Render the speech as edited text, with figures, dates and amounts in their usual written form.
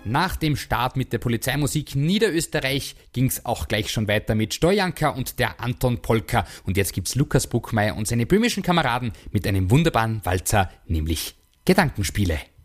Nach dem Start mit der Polizeimusik Niederösterreich ging's auch gleich schon weiter mit Stojanka und der Anton Polka. Und jetzt gibt's Lukas Bruckmeier und seine böhmischen Kameraden mit einem wunderbaren Walzer, nämlich Gedankenspiele.